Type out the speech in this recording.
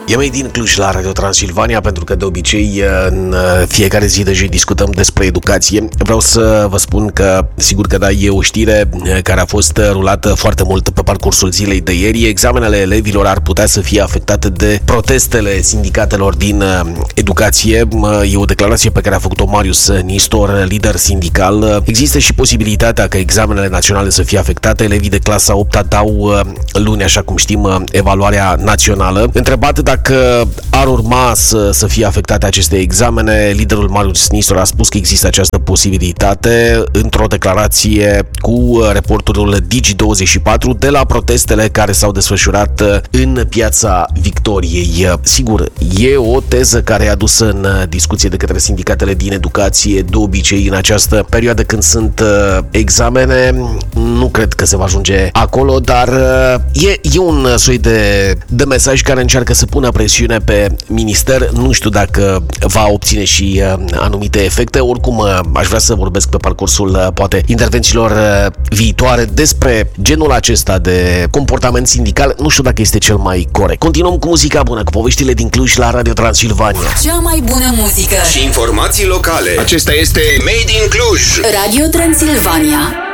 E mai din Cluj la Radio Transilvania, pentru că de obicei în fiecare zi de joi discutăm despre educație. Vreau să vă spun că, sigur că da, e o știre care a fost rulată foarte mult pe parcursul zilei de ieri. Examenele elevilor ar putea să fie afectate de protestele sindicatelor din educație. E o declarație pe care a făcut-o Marius Nistor, lider sindical. Există și posibilitatea ca examenele naționale să fie afectate. Elevii de clasa 8-a dau luni, așa cum știm, evaluarea națională. Întrebat dacă ar urma să fie afectate aceste examene, liderul Marius Nistor a spus că există această posibilitate într-o declarație cu reporterul Digi24 de la protestele care s-au desfășurat în Piața Victoriei. Sigur, e o teză care e adusă în discuție de către sindicatele din educație de obicei în această perioadă când sunt examene. Nu cred că se va ajunge acolo, dar e un soi de mesaj care încearcă să pună presiune pe minister. Nu știu dacă va obține și anumite efecte. Oricum, aș vrea să vorbesc pe parcursul, poate, intervențiilor viitoare despre genul acesta de comportament sindical. Nu știu dacă este cel mai corect. Continuăm cu muzica bună, cu poveștile din Cluj la Radio Transilvania. Cea mai bună muzică și informații locale. Acesta este Made in Cluj. Radio Transilvania.